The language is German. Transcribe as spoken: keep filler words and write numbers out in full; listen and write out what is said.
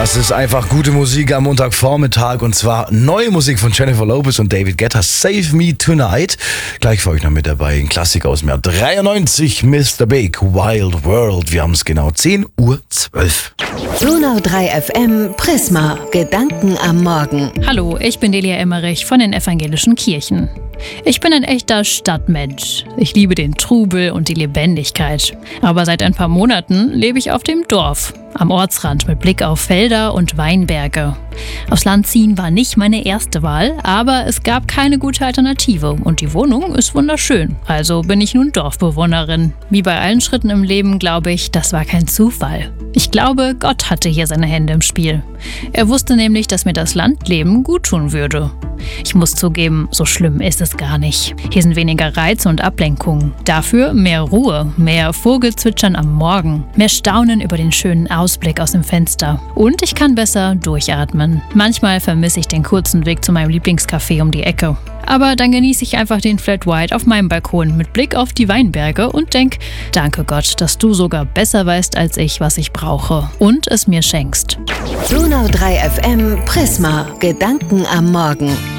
Das ist einfach gute Musik am Montagvormittag und zwar neue Musik von Jennifer Lopez und David Guetta, Save Me Tonight. Gleich für euch noch mit dabei, ein Klassiker aus dem Jahr dreiundneunzig, Mister Big, Wild World. Wir haben es genau zehn Uhr zwölf. Donau drei F M, Prisma, Gedanken am Morgen. Hallo, ich bin Delia Emmerich von den Evangelischen Kirchen. Ich bin ein echter Stadtmensch. Ich liebe den Trubel und die Lebendigkeit. Aber seit ein paar Monaten lebe ich auf dem Dorf, am Ortsrand mit Blick auf Felder und Weinberge. Aufs Land ziehen war nicht meine erste Wahl, aber es gab keine gute Alternative und die Wohnung ist wunderschön. Also bin ich nun Dorfbewohnerin. Wie bei allen Schritten im Leben glaube ich, das war kein Zufall. Ich glaube, Gott hatte hier seine Hände im Spiel. Er wusste nämlich, dass mir das Landleben guttun würde. Ich muss zugeben, so schlimm ist es gar nicht. Hier sind weniger Reize und Ablenkungen. Dafür mehr Ruhe, mehr Vogelzwitschern am Morgen, mehr Staunen über den schönen Ausblick aus dem Fenster. Und ich kann besser durchatmen. Manchmal vermisse ich den kurzen Weg zu meinem Lieblingscafé um die Ecke. Aber dann genieße ich einfach den Flat White auf meinem Balkon mit Blick auf die Weinberge und denk, danke Gott, dass du sogar besser weißt als ich, was ich brauche und es mir schenkst. Donau drei F M, Prisma, Gedanken am Morgen.